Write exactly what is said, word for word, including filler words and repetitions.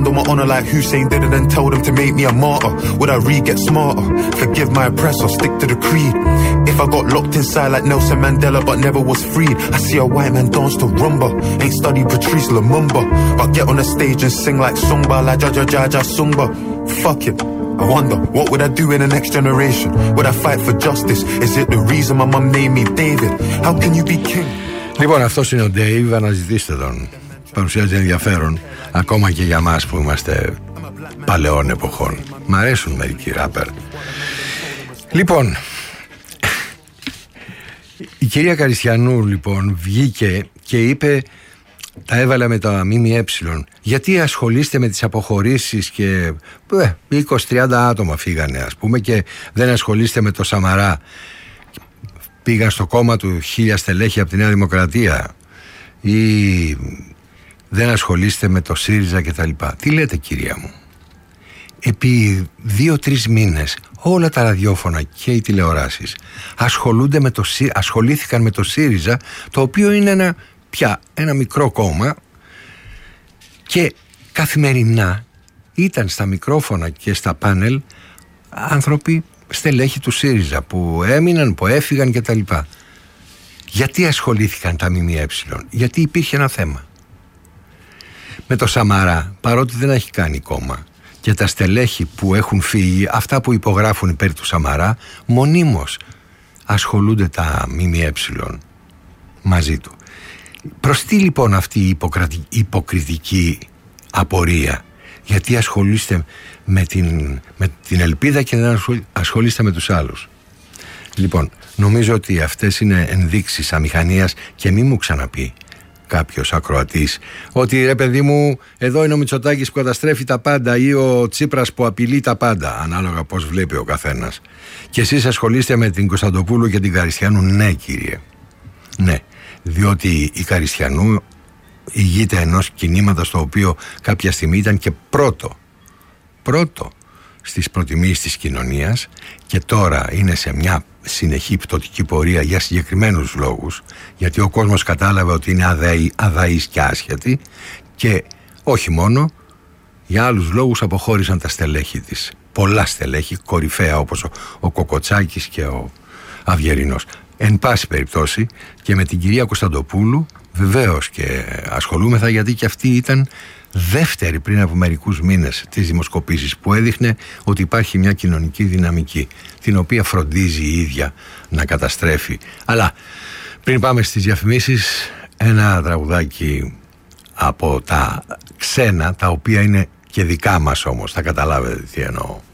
Stand on my honor like Hussein did it and tell them to make me a martyr. Would I read, get smarter? Forgive my oppressor, stick to the creed. If I got locked inside like Nelson Mandela but never was freed. I see a white man dance to rumba. Ain't studied Patrice Lumumba, but get on the stage and sing like Sungba, like Jaja Jaja Sungba. Fuck it. I wonder, what would I do in the next generation? Would I fight for justice? Is it the reason my mum named me David? How can you be king? Λοιπόν, αυτός είναι ο Dave, αναζητήστε τον. Παρουσιάζει ενδιαφέρον, ακόμα και για μας που είμαστε παλαιών εποχών. Μ' αρέσουν μερικοί ράπερ. Λοιπόν, η κυρία Καριστιανού λοιπόν βγήκε και είπε, τα έβαλα με τα ΜΜΕ, γιατί ασχολείστε με τις αποχωρήσεις και ε, είκοσι τριάντα άτομα φύγανε ας πούμε και δεν ασχολείστε με το Σαμαρά. Πήγαν στο κόμμα του χίλια στελέχη από τη Νέα Δημοκρατία ή δεν ασχολείστε με το ΣΥΡΙΖΑ κτλ. Τι λέτε κυρία μου? Επί δύο-τρεις μήνες όλα τα ραδιόφωνα και οι τηλεοράσεις ασχολούνται με το, ασχολήθηκαν με το ΣΥΡΙΖΑ, το οποίο είναι ένα, πια ένα μικρό κόμμα, και καθημερινά ήταν στα μικρόφωνα και στα πάνελ άνθρωποι στελέχη του ΣΥΡΙΖΑ που έμειναν, που έφυγαν κτλ. Γιατί ασχολήθηκαν τα ΜΜΕ? Γιατί υπήρχε ένα θέμα. Με το Σαμαρά, παρότι δεν έχει κάνει κόμμα, και τα στελέχη που έχουν φύγει, αυτά που υπογράφουν υπέρ του Σαμαρά, μονίμως ασχολούνται τα ΜΜΕ μαζί του. Προς τι λοιπόν αυτή η υποκριτική απορία? Γιατί ασχολείστε με την, με την ελπίδα και δεν ασχολείστε με τους άλλους? Λοιπόν, νομίζω ότι αυτές είναι ενδείξεις αμηχανίας και μη μου ξαναπεί κάποιος ακροατής ότι ρε παιδί μου, εδώ είναι ο Μητσοτάκης που καταστρέφει τα πάντα ή ο Τσίπρας που απειλεί τα πάντα, ανάλογα πώς βλέπει ο καθένας, και εσείς ασχολείστε με την Κωνσταντοπούλου και την Καριστιανού. Ναι κύριε, ναι, διότι η Καριστιανού ηγείται ενός κινήματος το οποίο κάποια στιγμή ήταν και πρώτο πρώτο στις προτιμήσεις της κοινωνίας και τώρα είναι σε μια συνεχή πτωτική πορεία για συγκεκριμένους λόγους, γιατί ο κόσμος κατάλαβε ότι είναι αδαή, αδαής και άσχετη, και όχι μόνο, για άλλους λόγους αποχώρησαν τα στελέχη της. Πολλά στελέχη, κορυφαία όπως ο, ο Κοκοτσάκης και ο Αυγερινός. Εν πάση περιπτώσει, και με την κυρία Κωνσταντοπούλου βεβαίως και ασχολούμεθα, γιατί και αυτή ήταν δεύτερη πριν από μερικούς μήνες τις δημοσκοπήσεις, που έδειχνε ότι υπάρχει μια κοινωνική δυναμική την οποία φροντίζει η ίδια να καταστρέφει. Αλλά πριν πάμε στις διαφημίσεις, ένα τραγουδάκι από τα ξένα, τα οποία είναι και δικά μας όμως, θα καταλάβετε τι εννοώ.